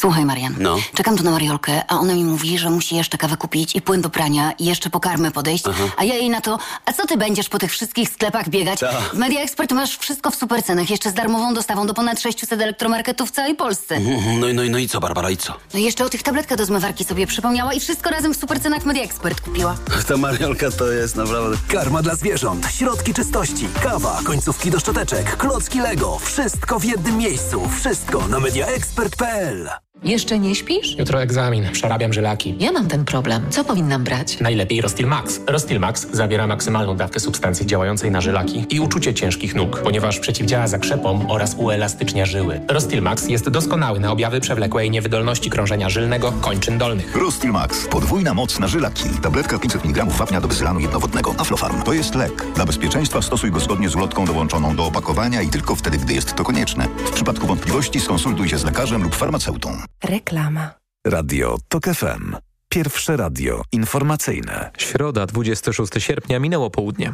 Słuchaj, Marian, No. czekam tu na Mariolkę, a ona mi mówi, że musi jeszcze kawę kupić i płyn do prania i jeszcze po karmę podejść, a ja jej na to, a co ty będziesz po tych wszystkich sklepach biegać? W Media Expert masz wszystko w super cenach, jeszcze z darmową dostawą do ponad 600 elektromarketów w całej Polsce. No i co, Barbara, i co? No i jeszcze o tych tabletkach do zmywarki sobie przypomniała i wszystko razem w super cenach w Media Expert kupiła. Ta Mariolka to jest naprawdę... Karma dla zwierząt, środki czystości, kawa, końcówki do szczoteczek, klocki Lego. Wszystko w jednym miejscu. Wszystko na mediaexpert.pl. Jeszcze nie śpisz? Jutro egzamin, przerabiam żylaki. Ja mam ten problem. Co powinnam brać? Najlepiej Rostil Max. Rostil Max zawiera maksymalną dawkę substancji działającej na żylaki i uczucie ciężkich nóg, ponieważ przeciwdziała zakrzepom oraz uelastycznia żyły. Rostil Max jest doskonały na objawy przewlekłej niewydolności krążenia żylnego kończyn dolnych. Rostil Max. Podwójna moc na żylaki. Tabletka 500 mg wapnia do wysyłanu jednowodnego. Aflofarm. To jest lek. Dla bezpieczeństwa stosuj go zgodnie z ulotką dołączoną do opakowania i tylko wtedy, gdy jest to konieczne. W przypadku wątpliwości skonsultuj się z lekarzem lub farmaceutą. Reklama. Radio TOK FM. Pierwsze radio informacyjne. Środa, 26 sierpnia, minęło południe.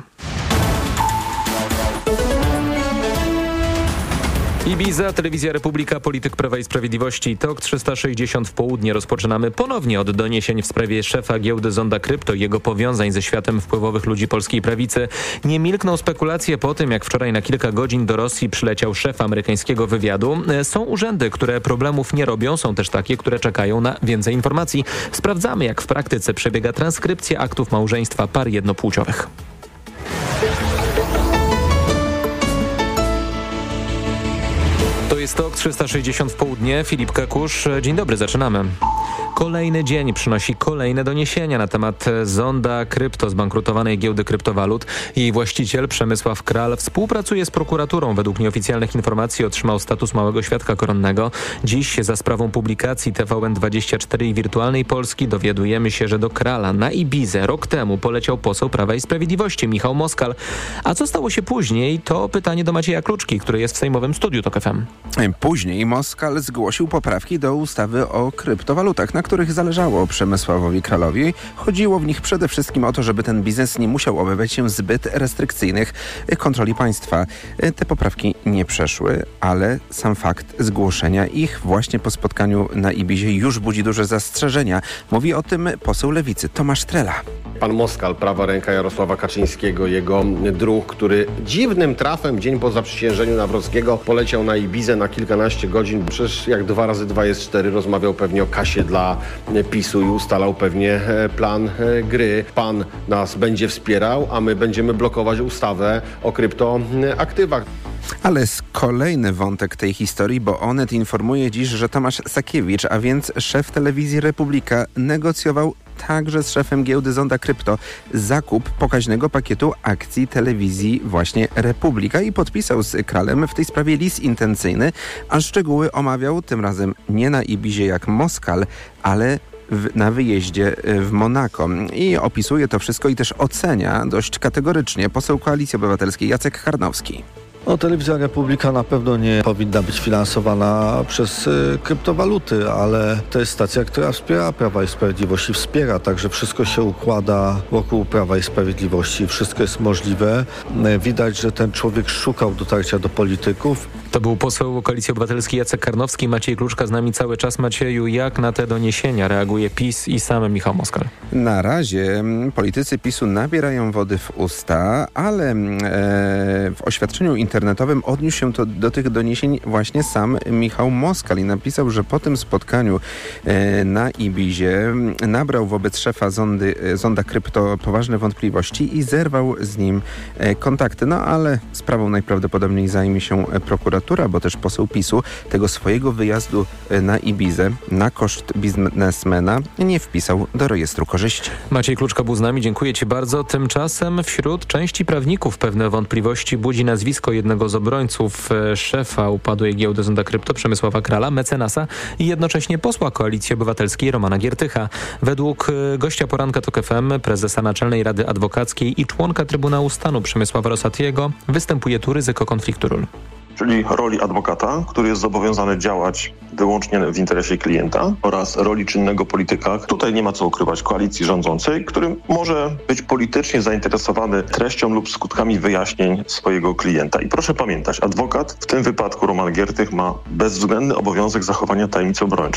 Ibiza, Telewizja Republika, polityk Prawa i Sprawiedliwości, TOK 360 w południe. Rozpoczynamy ponownie od doniesień w sprawie szefa giełdy Zonda Krypto i jego powiązań ze światem wpływowych ludzi polskiej prawicy. Nie milkną spekulacje po tym, jak wczoraj na kilka godzin do Rosji przyleciał szef amerykańskiego wywiadu. Są urzędy, które problemów nie robią, są też takie, które czekają na więcej informacji. Sprawdzamy, jak w praktyce przebiega transkrypcja aktów małżeństwa par jednopłciowych. To jest TOK 360 w południe. Filip Kakusz. Dzień dobry, zaczynamy. Kolejny dzień przynosi kolejne doniesienia na temat Zonda Krypto, zbankrutowanej giełdy kryptowalut. Jej właściciel Przemysław Kral współpracuje z prokuraturą. Według nieoficjalnych informacji otrzymał status małego świadka koronnego. Dziś za sprawą publikacji TVN24 i Wirtualnej Polski dowiadujemy się, że do Krala na Ibizę rok temu poleciał poseł Prawa i Sprawiedliwości Michał Moskal. A co stało się później, to pytanie do Macieja Kluczki, który jest w sejmowym studiu TOK FM. Później Moskal zgłosił poprawki do ustawy o kryptowalutach, na których zależało Przemysławowi Kralowi. Chodziło w nich przede wszystkim o to, żeby ten biznes nie musiał obawiać się zbyt restrykcyjnych kontroli państwa. Te poprawki nie przeszły, ale sam fakt zgłoszenia ich właśnie po spotkaniu na Ibizie już budzi duże zastrzeżenia. Mówi o tym poseł Lewicy Tomasz Trela. Pan Moskal, prawa ręka Jarosława Kaczyńskiego, jego druh, który dziwnym trafem dzień po zaprzysiężeniu Nawrockiego poleciał na Ibizę na kilkanaście godzin. Przecież jak 2 razy 2 jest 4, rozmawiał pewnie o kasie dla PiS-u i ustalał pewnie plan gry. Pan nas będzie wspierał, a my będziemy blokować ustawę o kryptoaktywach. Ale jest kolejny wątek tej historii, bo Onet informuje dziś, że Tomasz Sakiewicz, a więc szef telewizji Republika, negocjował także z szefem giełdy Zonda Krypto zakup pokaźnego pakietu akcji telewizji właśnie Republika i podpisał z Kralem w tej sprawie list intencyjny, a szczegóły omawiał tym razem nie na Ibizie jak Moskal, ale na wyjeździe w Monako. I opisuje to wszystko i też ocenia dość kategorycznie poseł Koalicji Obywatelskiej Jacek Karnowski. Telewizja Republika na pewno nie powinna być finansowana przez kryptowaluty, ale to jest stacja, która wspiera Prawa i Sprawiedliwości, wspiera, także wszystko się układa wokół Prawa i Sprawiedliwości, wszystko jest możliwe. Widać, że ten człowiek szukał dotarcia do polityków. To był poseł Koalicji Obywatelskiej Jacek Karnowski. Maciej Kluczka z nami cały czas. Macieju, jak na te doniesienia reaguje PiS i sam Michał Moskal? Na razie politycy PiS-u nabierają wody w usta, ale w oświadczeniu internetowym odniósł się do tych doniesień właśnie sam Michał Moskal i napisał, że po tym spotkaniu na Ibizie nabrał wobec szefa Zonda Krypto poważne wątpliwości i zerwał z nim kontakty. No ale sprawą najprawdopodobniej zajmie się prokuratura, bo też poseł PiS-u tego swojego wyjazdu na Ibizę na koszt biznesmena nie wpisał do rejestru korzyści. Maciej Kluczka był z nami, dziękuję Ci bardzo. Tymczasem wśród części prawników pewne wątpliwości budzi nazwisko jednego z obrońców szefa upadłej giełdy Zonda Krypto, Przemysława Krala, mecenasa i jednocześnie posła Koalicji Obywatelskiej Romana Giertycha. Według gościa poranka TOK FM, prezesa Naczelnej Rady Adwokackiej i członka Trybunału Stanu Przemysława Rosatiego występuje tu ryzyko konfliktu ról. Czyli roli adwokata, który jest zobowiązany działać wyłącznie w interesie klienta, oraz roli czynnego polityka, tutaj nie ma co ukrywać, koalicji rządzącej, który może być politycznie zainteresowany treścią lub skutkami wyjaśnień swojego klienta. I proszę pamiętać, adwokat, w tym wypadku Roman Giertych, ma bezwzględny obowiązek zachowania tajemnicy obrończej.